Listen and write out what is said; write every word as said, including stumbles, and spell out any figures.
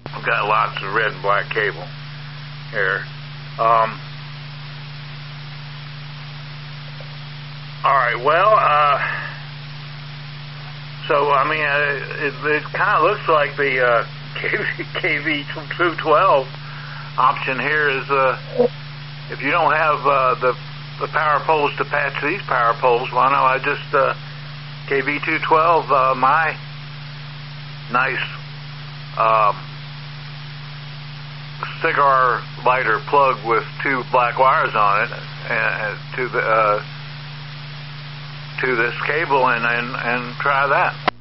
I've got lots of red and black cable here. Um, all right, well, uh, so, I mean, uh, it, it kind of looks like the uh, K V two twelve option here is, uh, if you don't have uh, the, the power poles to patch these power poles, well, no, I just, uh, K V two twelve, uh, my nice um, cigar lighter plug with two black wires on it uh, to the uh, to this cable and, and, and try that.